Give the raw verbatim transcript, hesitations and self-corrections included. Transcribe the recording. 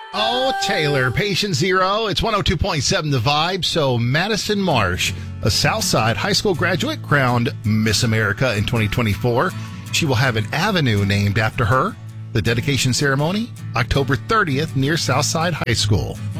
Oh, Taylor, patient zero. It's one oh two point seven The Vibe. So Madison Marsh, a Southside High School graduate, crowned Miss America in twenty twenty-four. She will have an avenue named after her. The dedication ceremony, October thirtieth, near Southside High School.